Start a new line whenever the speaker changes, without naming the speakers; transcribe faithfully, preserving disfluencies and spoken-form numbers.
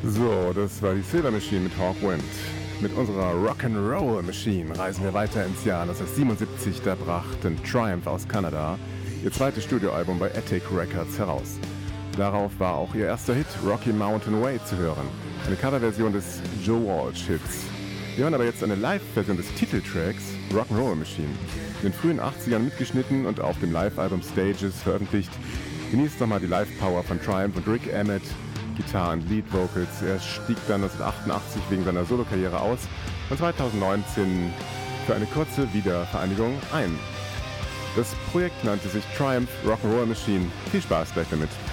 So, das war die Silver Machine mit Hawkwind. Mit unserer Rock'n'Roll Machine reisen wir weiter ins Jahr neunzehnhundertsiebenundsiebzig. Da brachten Triumph aus Kanada ihr zweites Studioalbum bei Attic Records heraus. Darauf war auch ihr erster Hit Rocky Mountain Way zu hören, eine Coverversion des Joe Walsh-Hits. Wir hören aber jetzt eine Live-Version des Titeltracks Rock'n'Roll Machine, in den frühen achtzigern mitgeschnitten und auf dem Live-Album Stages veröffentlicht. Genießt nochmal die Live-Power von Triumph und Rick Emmett, Gitarren, Lead Vocals. Er stieg dann neunzehnhundertachtundachtzig wegen seiner Solokarriere aus und zweitausendneunzehn für eine kurze Wiedervereinigung ein. Das Projekt nannte sich Triumph Rock'n'Roll Machine. Viel Spaß gleich damit.